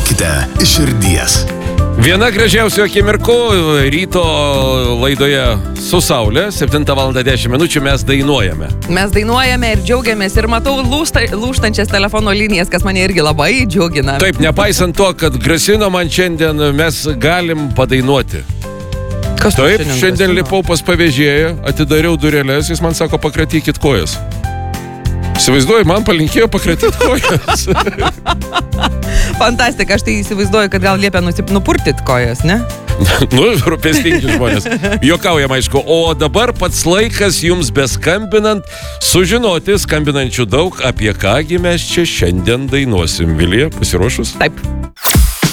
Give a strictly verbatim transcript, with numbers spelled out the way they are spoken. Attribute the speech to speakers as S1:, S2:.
S1: dainuokite iš širdies.
S2: Viena gražiausių akimirkų ryto laidoje su Saulė, septintą valandą dešimt minučių mes dainuojame.
S3: Mes dainuojame ir džiaugiamės ir matau lūsta, lūštančias telefono linijas, kas mane irgi labai džiugina.
S2: Taip, nepaisant to, kad grasino man šiandien, mes galim padainuoti.
S3: Kas
S2: Taip, šiandien lipau pas pavėžėją, atidariau durelės, jis man sako, pakratykit kojas. Įsivaizduoju, man palinkėjo pakratyti kojas.
S3: Fantastika, aš tai įsivaizduoju, kad gal liepia nupurtit kojas, ne?
S2: Nu, rūpestingi žmonės. Juokaujam, aišku. O dabar pats laikas jums beskambinant sužinoti, skambinančių daug, apie kągi mes čia šiandien dainuosim. Vilija, pasiruošus?
S3: Taip.